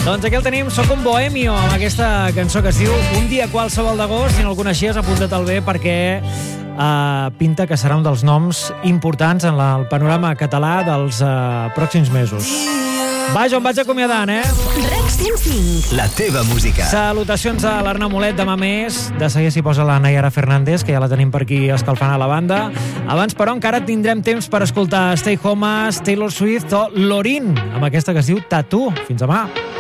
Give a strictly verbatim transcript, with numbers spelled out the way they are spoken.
Doncs aquí el tenim, Soc un bohemio, amb aquesta cançó que es diu Un dia qualsevol d'agost. Si no el coneixies, apunta't el bé perquè uh, pinta que serà un dels noms importants en la, el panorama català dels uh, pròxims mesos. Va, jo em vaig acomiadant, eh? REC cent cinc. La teva música. Salutacions a l'Arnau Molet, demà més. De seguir s'hi posa la Nayara Fernández, que ja la tenim per aquí escalfant a la banda. Abans, però, encara tindrem temps per escoltar Stay Homes, Taylor Swift o Lorin, amb aquesta que es diu Tattoo. Fins demà.